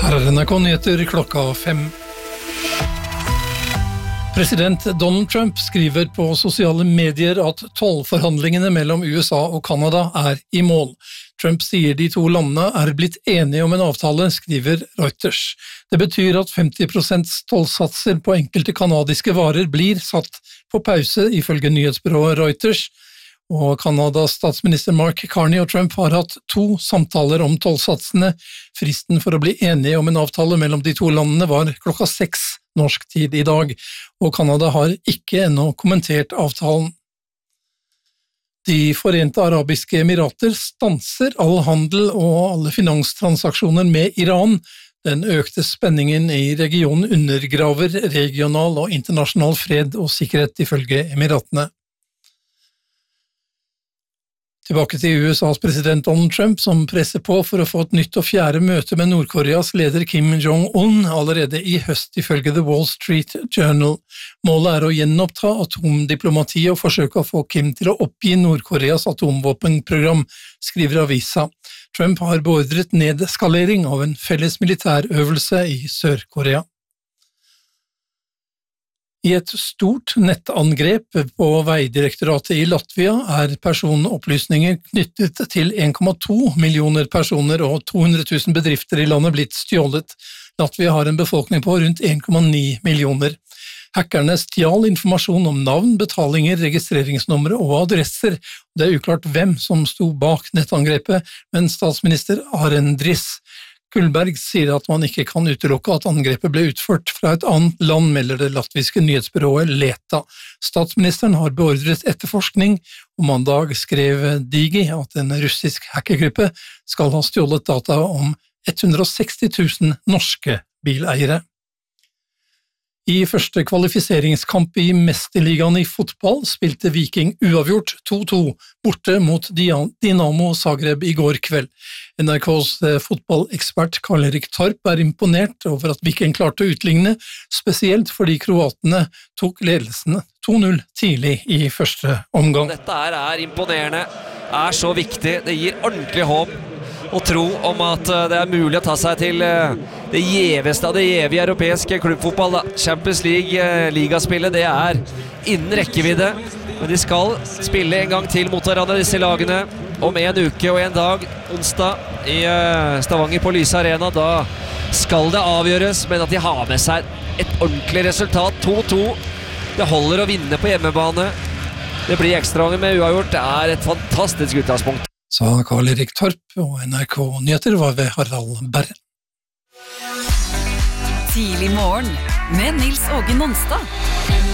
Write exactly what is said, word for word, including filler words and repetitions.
Her er N R K-nyheter klokka fem. President Donald Trump skriver på sosiale medier at tollforhandlingene mellom U S A og Canada er i mål. Trump sier de to landene er blitt enige om en avtale, skriver Reuters. Det betyr at femti prosent tollsatser på enkelte kanadiske varer blir satt på pause, ifølge nyhetsbyrået Reuters. Og Kanadas statsminister Mark Carney og Trump har hatt to samtaler om tollsatsene. Fristen for å bli enige om en avtale mellom de to landene var klokka seks norsk tid i dag, og Kanada har ikke ennå kommentert avtalen. De Forente Arabiske Emirater stanser all handel og alle finanstransaksjoner med Iran. Den økte spenningen i regionen undergraver regional og internasjonal fred og sikkerhet, ifølge Emiratene. Tilbake til U S A's president Donald Trump, som presser på for å få et nytt og fjerde møte med Nord-Koreas leder Kim Jong-un allerede i høst, ifølge The Wall Street Journal. Målet er å gjenoppta atomdiplomati og forsøke å få Kim til å oppgi Nord-Koreas atomvåpenprogram, skriver avisa. Trump har beordret nedskalering av en felles militærøvelse i Sør-Korea. I et stort nettangrep på Veidirektoratet i Latvia er personopplysninger knyttet til en komma to millioner personer og to hundre tusen bedrifter i landet blitt stjålet. Latvia har en befolkning på rundt en komma ni millioner. Hackerne stjal informasjon om navn, betalinger, registreringsnumre og adresser. Det er uklart hvem som sto bak nettangrepet, men statsminister Arendris Kullberg sier at man ikke kan utelukke at angrepet ble utført fra et annet land, melder det latviske nyhetsbyrået Leta. Statsministeren har beordret etterforskning, og mandag skrev Digi at en russisk hackergruppe skal ha stjålet data om hundre og seksti tusen norske bileiere. I første kvalifiseringskamp i Mesterligaen i fotball spilte Viking uavgjort to to borte mot Dinamo Zagreb i går kveld. N R K's fotballekspert Karl-Erik Torp er imponert over at Viking klarte å utligne, spesielt fordi kroatene tok ledelsen to null tidlig i første omgang. Dette er, er imponerende, er så viktig, det gir ordentlig håp og tro om at det er mulig å ta seg til det gjeveste av det gjevige europeiske klubbfotball. Champions League, ligaspillet, det er innen rekkevidde. Men de skal spille en gang til mot hverandre, disse lagene, om en uke og en dag, onsdag, i Stavanger på Lyse Arena. Da skal det avgjøres, men at de har med seg et ordentlig resultat, to to. Det holder å vinne på hjemmebane. Det blir ekstraomgang med uavgjort. Det er et fantastisk utgangspunkt. Sa Karl-Erik Torp, og N R K-nyheter var ved Harald Berre. Tidlig morgen med Nils Åge Nonstad.